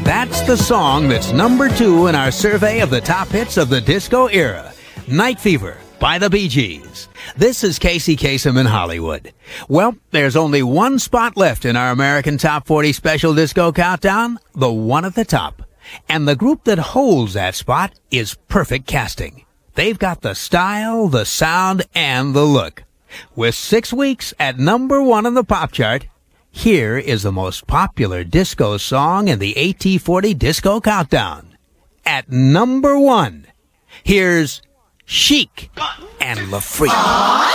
That's the song that's number 2 in our survey of the top hits of the disco era. Night Fever by the Bee Gees. This is Casey Kasem in Hollywood. Well, there's only one spot left in our American Top 40 Special Disco Countdown, the one at the top. And the group that holds that spot is Perfect Casting. They've got the style, the sound, and the look. With 6 weeks at number 1 on the pop chart, here is the most popular disco song in the AT40 Disco Countdown. At number 1, here's Chic and La Freak.